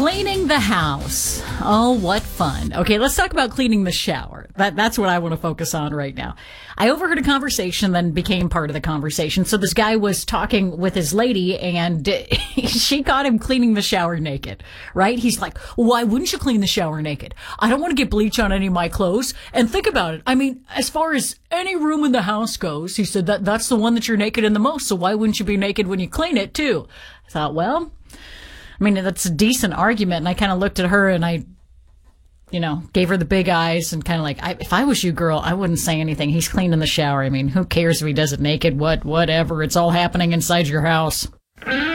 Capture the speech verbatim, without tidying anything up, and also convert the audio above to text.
Cleaning the house. Oh, what fun. Okay, let's talk about cleaning the shower. That, that's what I want to focus on right now. I overheard a conversation, then became part of the conversation. So this guy was talking with his lady, and she caught him cleaning the shower naked, right? He's like, why wouldn't you clean the shower naked? I don't want to get bleach on any of my clothes. And think about it. I mean, as far as any room in the house goes, he said, that that's the one that you're naked in the most. So why wouldn't you be naked when you clean it, too? I thought, well, I mean, that's a decent argument. And I kind of looked at her and I, you know, gave her the big eyes and kind of like, I, if I was you, girl, I wouldn't say anything. He's cleaning the shower. I mean, who cares if he does it naked? What, whatever. It's all happening inside your house.